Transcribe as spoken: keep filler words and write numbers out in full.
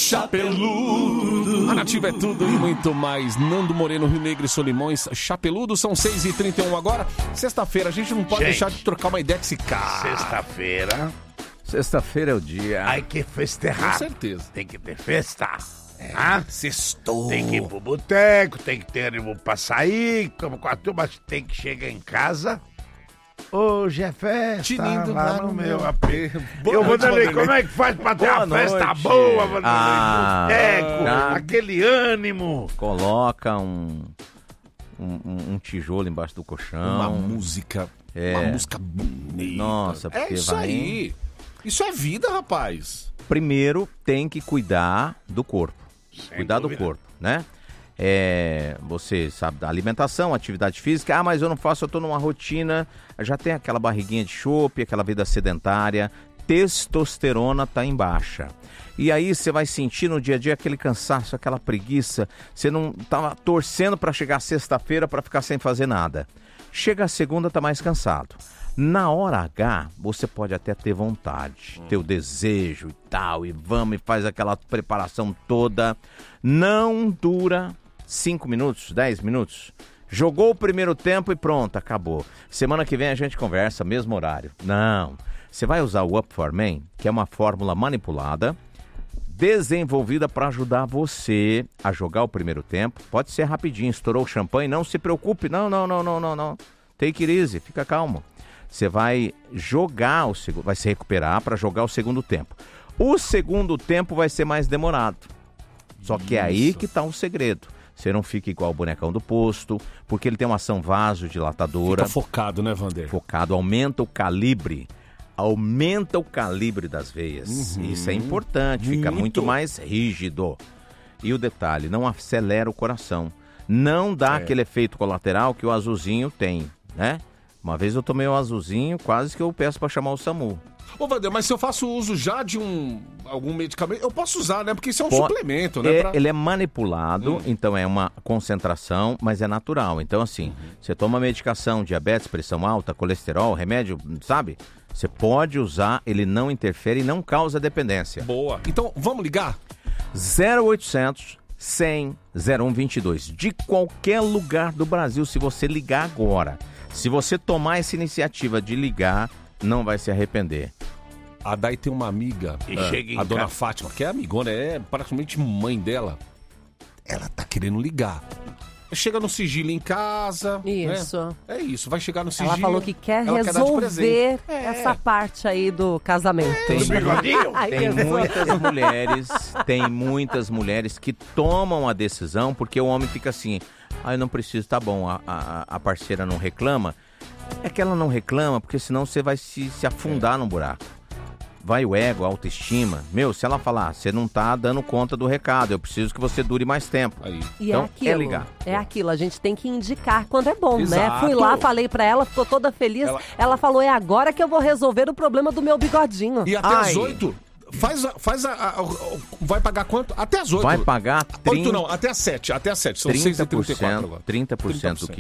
Chapeludo. A Nativa é tudo e muito mais. Nando Moreno, Rio Negro e Solimões, Chapeludo. São seis e trinta e um agora. Sexta-feira, a gente não pode Gente, deixar de trocar uma ideia com esse cara. Sexta-feira. Sexta-feira é o dia. Ai, que festejar. Com certeza. Tem que ter festa. É, ah? Sextou. Tem que ir pro boteco, tem que ter ânimo pra sair, como com a turma, tem que chegar em casa. Hoje é festa Tinindo lá lá no no meu meu A P. Eu vou Vanderlei. como é que faz pra ter Boa uma festa noite. boa, Vanderlei? Ah, Boteco, tá. aquele ânimo. Coloca um, um, um- um tijolo embaixo do colchão. Uma música. É. Uma música bonita. Nossa, É porque isso vai- aí. Isso é vida, rapaz. Primeiro tem que cuidar do corpo. Sem cuidar dúvida. do corpo, né? É, você sabe da alimentação, atividade física. Ah, mas eu não faço, eu tô numa rotina. Já tem aquela barriguinha de chope, aquela vida sedentária. Testosterona tá em baixa. E aí você vai sentir no dia a dia aquele cansaço, aquela preguiça. Você não tava torcendo para chegar sexta-feira para ficar sem fazer nada. Chega a segunda, tá mais cansado. Na hora H, você pode até ter vontade, ter o desejo e tal, e vamos e faz aquela preparação toda. Não dura cinco minutos, dez minutos. Jogou o primeiro tempo e pronto, acabou. Semana que vem a gente conversa, mesmo horário. Não, você vai usar o Up for Men, que é uma fórmula manipulada, desenvolvida para ajudar você a jogar o primeiro tempo. Pode ser rapidinho, estourou o champanhe, não se preocupe, não, não, não, não, não, não. Take it easy, fica calmo. Você vai jogar o segundo, vai se recuperar para jogar o segundo tempo. O segundo tempo vai ser mais demorado. Só que é aí que está o segredo. Você não fica igual o bonecão do posto, porque ele tem uma ação vasodilatadora. Fica focado, né, Vander? Focado, aumenta o calibre, aumenta o calibre das veias. Uhum. Isso é importante, fica Muito. muito mais rígido. E o detalhe, não acelera o coração. Não dá É. aquele efeito colateral que o azulzinho tem, né? Uma vez eu tomei um azulzinho, quase que eu peço para chamar o SAMU. Ô, Vander, mas se eu faço uso já de um algum medicamento, eu posso usar, né? Porque isso é um Po- suplemento, né? É, pra- Ele é manipulado, Hum. então é uma concentração, mas é natural. Então, assim, Uhum. você toma medicação, diabetes, pressão alta, colesterol, remédio, sabe? Você pode usar, ele não interfere e não causa dependência. Boa. Então, vamos ligar? zero oitocentos, cem, zero um vinte e dois. De qualquer lugar do Brasil, se você ligar agora. Se você tomar essa iniciativa de ligar, não vai se arrepender. A Dai tem uma amiga, E ah, chega em a dona casa. Fátima, que é amigona, é praticamente mãe dela. Ela tá querendo ligar. Chega no sigilo em casa. Isso. Né? É isso, vai chegar no sigilo. Ela falou que quer ela quer dar de resolver presente. É. essa parte aí do casamento. Tem, Do bigodinho? Ai, tem Jesus. muitas mulheres, tem muitas mulheres que tomam a decisão porque o homem fica assim, ah, eu não preciso, tá bom, a, a, a parceira não reclama. É que ela não reclama porque senão você vai se, se afundar no buraco. Vai o ego, a autoestima. Meu, se ela falar, você não tá dando conta do recado, eu preciso que você dure mais tempo. Aí. E Então, é aquilo, é ligar. é aquilo, a gente tem que indicar quando é bom, né? Exato. Fui lá, falei pra ela, ficou toda feliz. Ela- Ela... falou, é agora que eu vou resolver o problema do meu bigodinho. E até Ai. às oito, faz, a, faz a, a- a- Vai pagar quanto? Até às oito. Vai pagar Oito não, até às sete. Até às sete. São seis e trinta e quatro trinta por cento, agora. trinta por cento do que